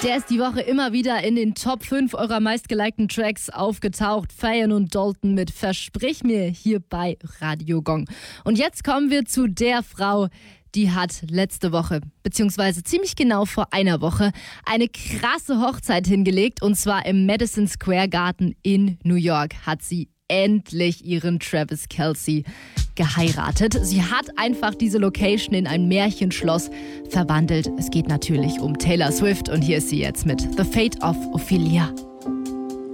Der ist die Woche immer wieder in den Top 5 eurer meistgelikten Tracks aufgetaucht. Feiern und Dalton mit Versprich mir hier bei Radio Gong. Und jetzt kommen wir zu der Frau, die hat letzte Woche, beziehungsweise ziemlich genau vor einer Woche, eine krasse Hochzeit hingelegt. Und zwar im Madison Square Garden in New York hat sie endlich ihren Travis Kelce geheiratet. Sie hat einfach diese Location in ein Märchenschloss verwandelt. Es geht natürlich um Taylor Swift und hier ist sie jetzt mit The Fate of Ophelia.